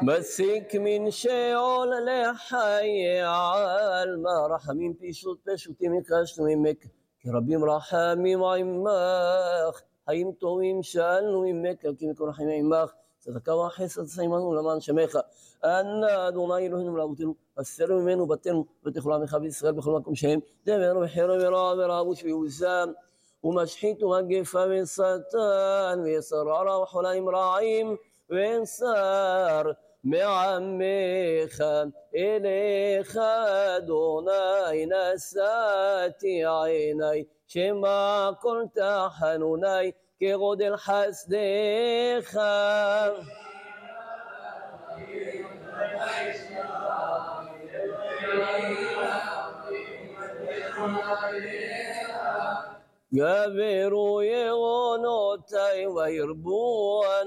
מסיק מן שאול לחיי עלמא, רחמים פשוטים יקשנו ממך, כי רבים רחמים עמך, חיים טובים שאלנו ממך, כי מכל רחמים עמך, צדקה וחסד סיימנו למען שמך. אנא אדוני אלוהינו ולאבותינו, הסר ממנו בתינו ותכל עמך בישראל בכל מקום שהם, דבר וחרב ורע ורעבוש ויבוסם, ומשחית ומגפה ושטן, ויסר רע וחוליים רעים, ונסר מעמך אליך אדוני נשאתי עיני, שמע כל תחנוני כגודל חסדך. גברו ירונותי וירבו